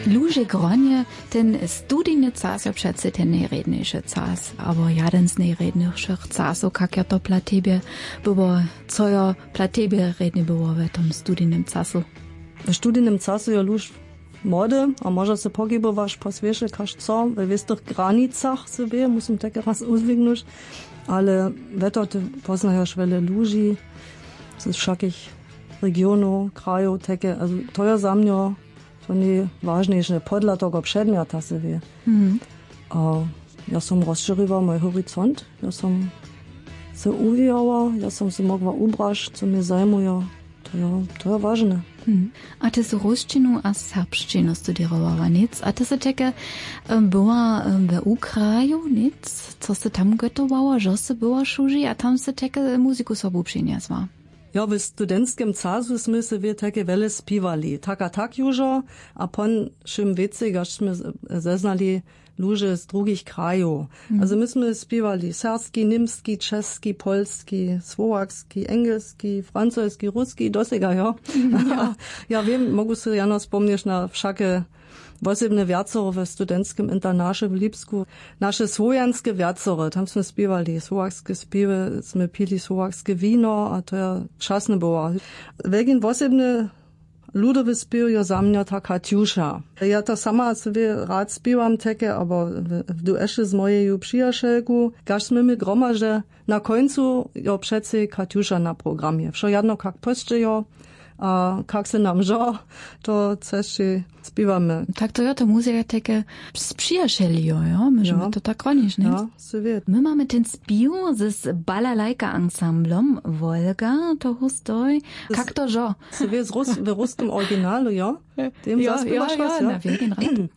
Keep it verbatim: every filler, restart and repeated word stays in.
Luže gronie, ten studijny czas je přece ten nejredniejszy czas, aber jeden z nejredniejszych czasów, jak ja to dla tebe było, co ja dla tebe rednie było w tym studijnym czasu? W studijnym czasu je luž młody, a może se pogibowaš po svieše, kaž co, we wistych granicach sobie, musím tak raz uzwignuć, ale weto ty poznajesz wiele ludzi z wszakich regionów, krajów, takie, also to je za mnie to najważniejsze, podľa toho przedmiota sobie. Mm. A ja som rozširoval môj horizont, ja som se uwijała, ja som se mogła ubrać, co mnie zajmuje, to je, to je ważne. Hmm. A ty si ruštinu a serbštinu studirovala, nic? A ty si také byla v Ukraju, nic? Co si tam gotovala, že si byla šuži a tam si také muziku sobu přiniesla? Ja, w studentskim czasu sme se wie takie wiele spiewali. Tak a tak jużo, a pon szym witzig, ażśmy zeznali ludzie z drugich krajów. Mm. Also myśmy spiewali serbski, niemski, czeski, polski, słowacki, engelski, francuski, ruski, dosiga, ja. Ja, ja wiem, mogę sobie jano wspomnieć na wszakie posebne wiacore w studentskim internacie w Lipsku. Nasze słowianskie wiacore, tam sme spiewali słowackie spiewy, sme pili słowackie wino, a to ja czasne było. Wegin posebne ludowy spiew je za mnie ta Katiusza. Ja to sama sobie rad spiewam takie, aber w duesze z mojej przyjacielku, gaż sme my gromaże na końcu jo przece Katiusza na programie. Wszo jedno jak postjejo, a jak se nam żo, to coś spiewamy. Tak to ja to muzika takie z przyjacielio, ja? Możemy ja. to tak ronić, nie? Ja, sobie. My mamy ten spiew z Balalajka ensemblem, Wolga, to hustoj. Jak to żo? Sobie z Rus, w ruskim oryginalu, ja? Dem ja, ja, ja, ja, na wielkim